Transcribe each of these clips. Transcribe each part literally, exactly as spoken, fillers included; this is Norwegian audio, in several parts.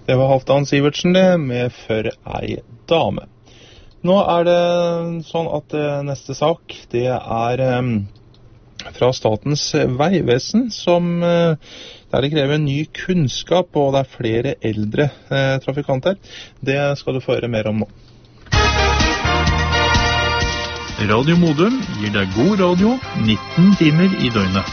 Det var Halvdan Sivertsen det, med For ei dame. Nå er det sånn at neste sak, det er um, fra Statens vegvesen, som uh, der det krever ny kunnskap, og det er flere eldre uh, trafikanter. Det skal du få høre mer om nå. Radio Modum gir deg god radio nitten timer i døgnet.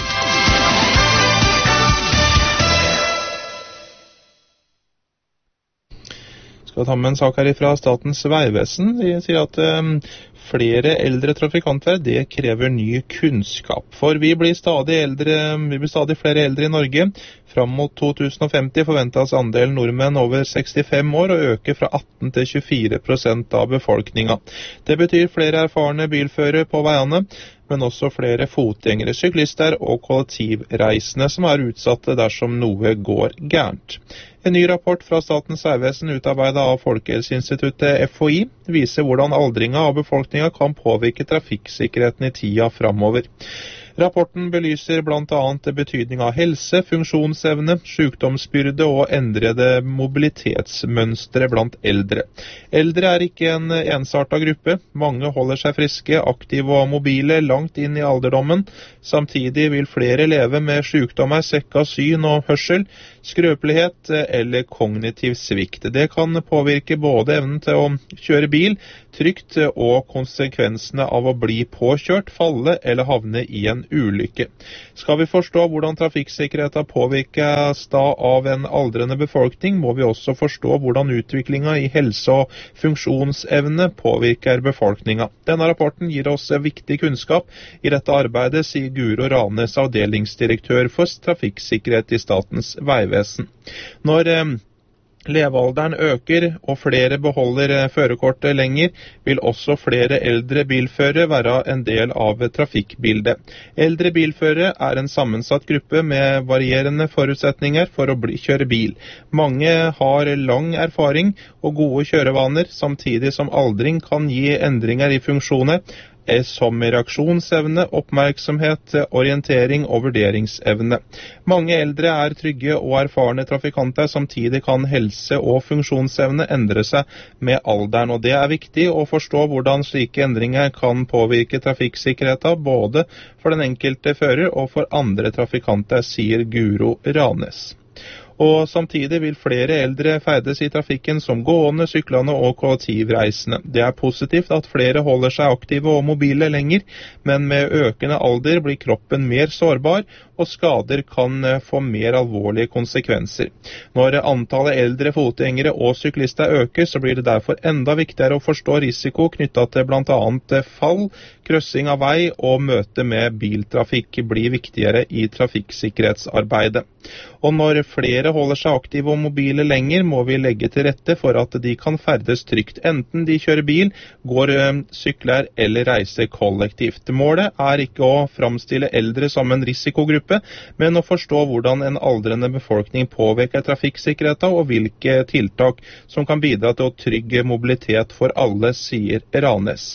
Skal ta med en sak her fra Statens vegvesen. De sier at um, flere eldre trafikanter, det krever ny kunnskap. For vi blir stadig eldre, vi blir stadig flere eldre i Norge. Fram mot to tusen og femti forventes andelen nordmenn over sekstifem år å øke fra atten til tjuefire prosent av befolkningen. Det betyr flere erfarne bilførere på veiene, men også flere fotgjengere, syklister og kollektivreisende som er utsatte dersom noe går gærent. En ny rapport fra Statens vegvesen utarbeidet av Folkehelseinstituttet F H I viser hvordan aldringen av befolkningen kan påvirke trafikksikkerheten i tida framover. Rapporten belyser blant annet betydning av helse, funksjonsevne, sykdomsbyrde og endrede mobilitetsmønstre blant eldre. Eldre er ikke en ensartet gruppe. Mange holder seg friske, aktive og mobile langt inn i alderdommen. Samtidig vil flere leve med sykdommer, svekket syn og hørsel, skrøpelighet eller kognitiv svikt. Det kan påvirke både evnen til å kjøre bil trygt og konsekvensene av å bli påkjørt, falle eller havne i en ulykke. Skal vi forstå hvordan trafikksikkerheten påvirkes da av en aldrende befolkning, må vi også forstå hvordan utviklingen i helse og funksjonsevne påvirker befolkningen. Denne rapporten gir oss viktig kunnskap i dette arbeidet, sier Guro Ranes, avdelingsdirektør for trafikksikkerhet i Statens vegvesen. Når eh, levealderen øker og flere beholder førerkortet lenger, vil også flere eldre bilførere være en del av trafikkbildet. Eldre bilførere er en sammensatt gruppe med varierende forutsetninger for å bli, kjøre bil. Mange har lang erfaring og gode kjørevaner, samtidig som aldring kan gi endringer i funksjoner, som reaksjonsevne, oppmerksomhet, orientering og vurderingsevne. Mange eldre er trygge og erfarne trafikanter, samtidig kan helse- og funksjonsevne endre seg med alderen, og det er viktig å forstå hvordan slike endringer kan påvirke trafikksikkerheten, både for den enkelte fører og for andre trafikanter, sier Guro Ranes. Og samtidig vil flere eldre ferdes i trafikken som gående, syklende og kollektivreisende. Det er positivt at flere holder seg aktive og mobile lenger, men med økende alder blir kroppen mer sårbar, og skader kan få mer alvorlige konsekvenser. Når antallet eldre fotgjengere og syklister øker, så blir det derfor enda viktigere å forstå risiko knyttet til blant annet fall, kryssing av vei og møte med biltrafikk blir viktigere i trafikksikkerhetsarbeidet. Og når flere holder seg aktive og mobile lenger, må vi legge til rette for at de kan ferdes trygt, enten de kjører bil, går, sykler eller reiser kollektivt. Målet er ikke å framstille eldre som en risikogruppe, men å forstå hvordan en aldrende befolkning påvirker trafikksikkerheten og hvilke tiltak som kan bidra til å trygge mobilitet for alle, sier Ranes.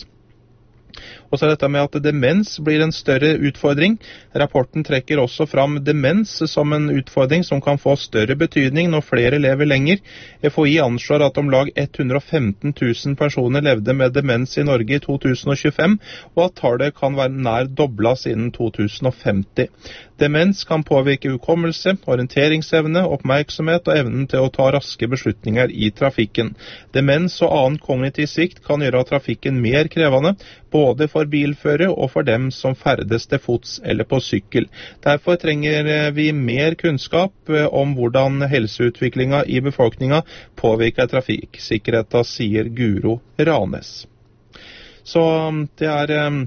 Og så er dette med at demens blir en større utfordring. Rapporten trekker også fram demens som en utfordring som kan få større betydning når flere lever lenger. F H I anslår at om lag hundre og femten tusen personer levde med demens i Norge i to tusen og tjuefem, og at tallet kan være nær doblet siden to tusen og femti. Demens kan påvirke hukommelse, orienteringsevne, oppmerksomhet og evnen til å ta raske beslutninger i trafikken. Demens og annen kognitiv svikt kan gjøre trafikken mer krevende, både for bilførere og for dem som ferdes til fots eller på sykkel. Derfor trenger vi mer kunnskap om hvordan helseutviklingen i befolkningen påvirker trafikksikkerheten, sier Guro Ranes. Så det er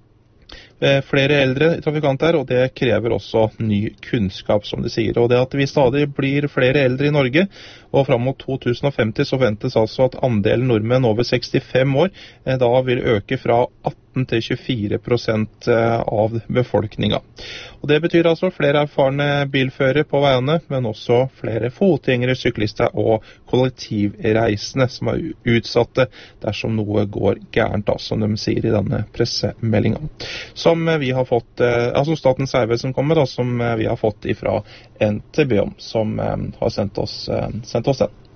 flere eldre trafikanter, og det krever også ny kunnskap, som de sier. Og det at vi stadig blir flere eldre i Norge, og fram mot to tusen og femti så ventes altså at andelen nordmenn over sekstifem år da vil øke fra atten til tjuefire prosent av befolkningen. Og det betyr altså flere erfarne bilførere på veiene, men også flere fotgjengere, syklister og kollektivreisende som er utsatte dersom noe går gærent, da, som de sier i denne pressemeldingen. som vi har fått, altså Statens vegvesen kommer, da, som vi har fått ifra N T B om, som har sendt oss, sendt oss den.